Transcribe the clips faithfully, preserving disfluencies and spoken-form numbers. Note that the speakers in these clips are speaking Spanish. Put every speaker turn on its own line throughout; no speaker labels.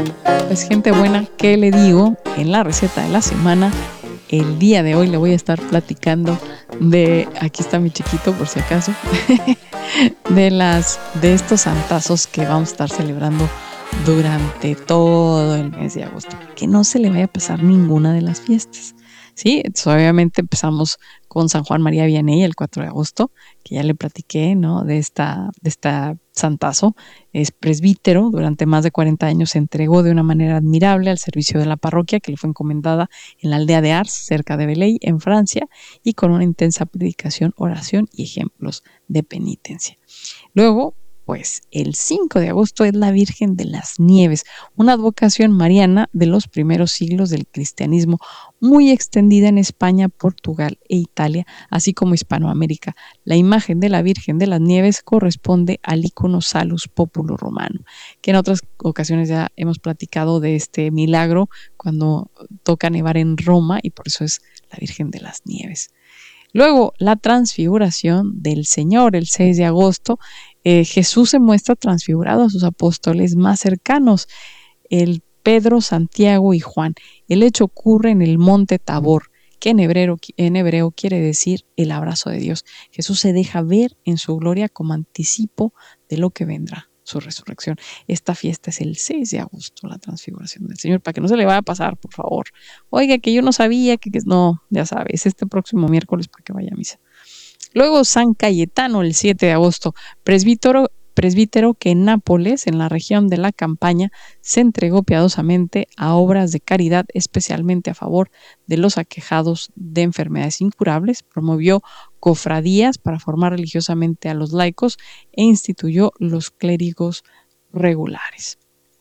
Pues gente buena, ¿qué le digo? En la receta de la semana, el día de hoy le voy a estar platicando de, aquí está mi chiquito por si acaso, de las de estos santazos que vamos a estar celebrando durante todo el mes de agosto. Que no se le vaya a pasar ninguna de las fiestas. Sí, entonces obviamente empezamos con San Juan María Vianney el cuatro de agosto, que ya le platiqué, ¿no? De esta, de esta santazo. Es presbítero, durante más de cuarenta años se entregó de una manera admirable al servicio de la parroquia que le fue encomendada en la aldea de Ars, cerca de Velay, en Francia, y con una intensa predicación, oración y ejemplos de penitencia. Luego, pues el cinco de agosto es la Virgen de las Nieves, una advocación mariana de los primeros siglos del cristianismo, muy extendida en España, Portugal e Italia, así como Hispanoamérica. La imagen de la Virgen de las Nieves corresponde al icono Salus Populo romano, que en otras ocasiones ya hemos platicado de este milagro cuando toca nevar en Roma y por eso es la Virgen de las Nieves. Luego, la transfiguración del Señor, el seis de agosto, eh, Jesús se muestra transfigurado a sus apóstoles más cercanos, el Pedro, Santiago y Juan. El hecho ocurre en el monte Tabor, que en hebreo, en hebreo quiere decir el abrazo de Dios. Jesús se deja ver en su gloria como anticipo de lo que vendrá, su resurrección. Esta fiesta es el seis de agosto, la transfiguración del Señor, para que no se le vaya a pasar, por favor. Oiga, que yo no sabía que, que no, ya sabes, este próximo miércoles para que vaya a misa. Luego San Cayetano, el siete de agosto, presbítero, presbítero que en Nápoles, en la región de la Campaña, se entregó piadosamente a obras de caridad, especialmente a favor de los aquejados de enfermedades incurables, promovió cofradías para formar religiosamente a los laicos e instituyó los clérigos regulares.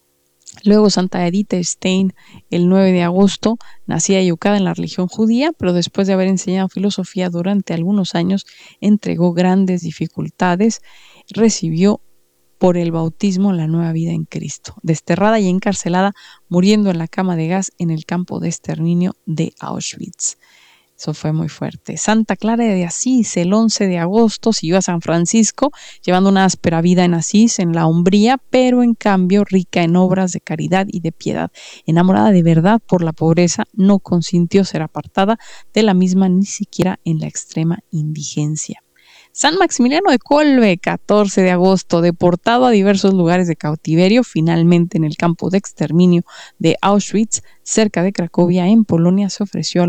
Luego Santa Edith Stein, el nueve de agosto, nacida y educada en la religión judía, pero después de haber enseñado filosofía durante algunos años, entregó grandes dificultades, recibió por el bautismo la nueva vida en Cristo, desterrada y encarcelada, muriendo en la cama de gas en el campo de exterminio de Auschwitz. Eso fue muy fuerte. Santa Clara de Asís, el once de agosto, siguió a San Francisco, llevando una áspera vida en Asís, en la hombría, pero en cambio rica en obras de caridad y de piedad. Enamorada de verdad por la pobreza, no consintió ser apartada de la misma ni siquiera en la extrema indigencia. San Maximiliano de Kolbe, catorce de agosto, deportado a diversos lugares de cautiverio, finalmente en el campo de exterminio de Auschwitz, cerca de Cracovia, en Polonia, se ofreció a